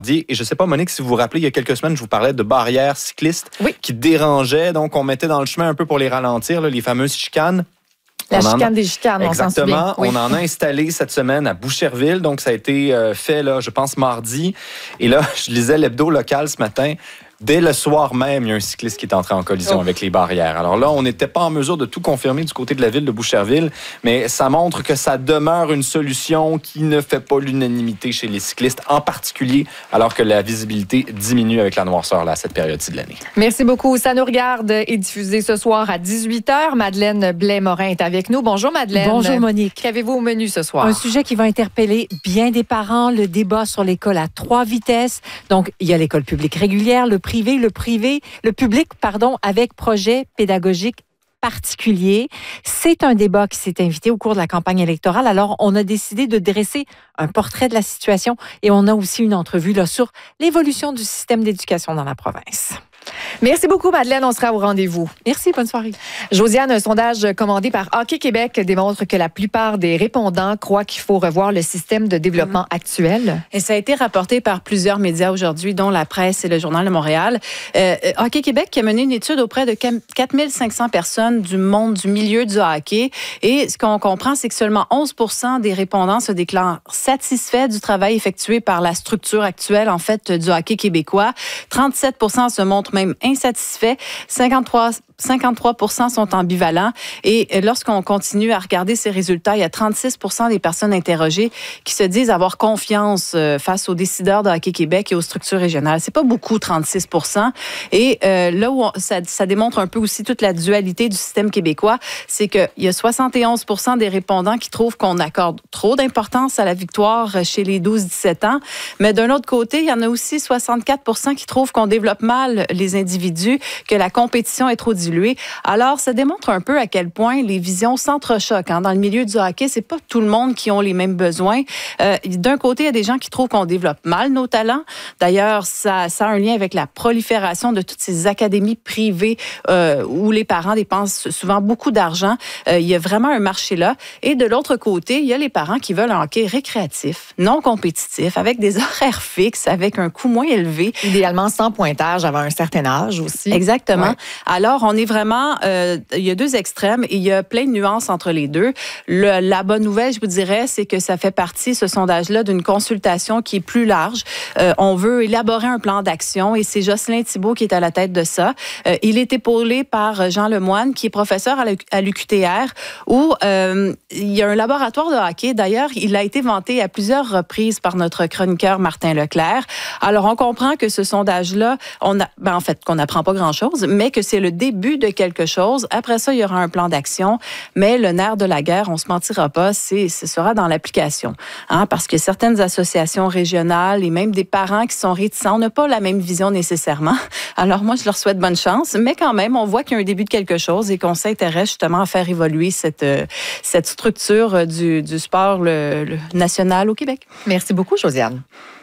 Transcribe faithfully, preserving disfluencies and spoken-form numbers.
Et je ne sais pas, Monique, si vous vous rappelez, il y a quelques semaines, je vous parlais de barrières cyclistes oui. qui dérangeaient. Donc, on mettait dans le chemin un peu pour les ralentir, là, les fameuses chicanes. La on chicane en... des chicanes, Exactement. on s'en souvient. Oui. On en a installé cette semaine à Boucherville. Donc, ça a été euh, fait, là, je pense, mardi. Et là, je lisais l'hebdo local ce matin. Dès le soir même, il y a un cycliste qui est entré en collision oh. avec les barrières. Alors là, on n'était pas en mesure de tout confirmer du côté de la ville de Boucherville, mais ça montre que ça demeure une solution qui ne fait pas l'unanimité chez les cyclistes, en particulier alors que la visibilité diminue avec la noirceur là, à cette période-ci de l'année. Merci beaucoup. Ça nous regarde est diffusé ce soir à dix-huit heures. Madeleine Blais-Morin est avec nous. Bonjour, Madeleine. Bonjour, Monique. Qu'avez-vous au menu ce soir? Un sujet qui va interpeller bien des parents, le débat sur l'école à trois vitesses. Donc, il y a l'école publique régulière, le privé, le privé, le public, pardon, avec projet pédagogique particulier. C'est un débat qui s'est invité au cours de la campagne électorale. Alors, on a décidé de dresser un portrait de la situation et on a aussi une entrevue là, sur l'évolution du système d'éducation dans la province. Merci beaucoup, Madeleine. On sera au rendez-vous. Merci. Bonne soirée. Josiane, un sondage commandé par Hockey Québec démontre que la plupart des répondants croient qu'il faut revoir le système de développement mmh. actuel. Et ça a été rapporté par plusieurs médias aujourd'hui, dont la presse et le Journal de Montréal. Euh, Hockey Québec qui a mené une étude auprès de quatre mille cinq cents personnes du monde, du milieu du hockey. Et ce qu'on comprend, c'est que seulement onze pour cent des répondants se déclarent satisfaits du travail effectué par la structure actuelle, en fait, du hockey québécois. trente-sept pour cent se montrent même insatisfaits. cinquante-trois pour cent sont ambivalents. Et lorsqu'on continue à regarder ces résultats, il y a trente-six pour cent des personnes interrogées qui se disent avoir confiance face aux décideurs de Hockey Québec et aux structures régionales. C'est pas beaucoup, trente-six pour cent. Et euh, là où on, ça, ça démontre un peu aussi toute la dualité du système québécois, c'est qu'il y a soixante et onze pour cent des répondants qui trouvent qu'on accorde trop d'importance à la victoire chez les douze dix-sept ans. Mais d'un autre côté, il y en a aussi soixante-quatre pour cent qui trouvent qu'on développe mal les individus, que la compétition est trop diluée. Alors, ça démontre un peu à quel point les visions s'entrechoquent. Hein. Dans le milieu du hockey, c'est pas tout le monde qui ont les mêmes besoins. Euh, d'un côté, il y a des gens qui trouvent qu'on développe mal nos talents. D'ailleurs, ça, ça a un lien avec la prolifération de toutes ces académies privées euh, où les parents dépensent souvent beaucoup d'argent. Euh, il y a vraiment un marché là. Et de l'autre côté, il y a les parents qui veulent un hockey récréatif, non compétitif, avec des horaires fixes, avec un coût moins élevé. Idéalement sans pointage avant un certain âge aussi. Exactement. Ouais. Alors, on est vraiment... Euh, il y a deux extrêmes et il y a plein de nuances entre les deux. Le, la bonne nouvelle, je vous dirais, c'est que ça fait partie, ce sondage-là, d'une consultation qui est plus large. Euh, on veut élaborer un plan d'action et c'est Jocelyn Thibault qui est à la tête de ça. Euh, il est épaulé par Jean Lemoine, qui est professeur à l'U Q T R, où euh, il y a un laboratoire de hockey. D'ailleurs, il a été vanté à plusieurs reprises par notre chroniqueur Martin Leclerc. Alors, on comprend que ce sondage-là, on a, ben, en fait, qu'on n'apprend pas grand-chose, mais que c'est le début de quelque chose. Après ça, il y aura un plan d'action. Mais le nerf de la guerre, on se mentira pas, c'est, ce sera dans l'application. Hein, parce que certaines associations régionales et même des parents qui sont réticents n'ont pas la même vision nécessairement. Alors moi, je leur souhaite bonne chance. Mais quand même, on voit qu'il y a un début de quelque chose et qu'on s'intéresse justement à faire évoluer cette, cette structure du, du sport le, le national au Québec. Merci beaucoup, Josiane.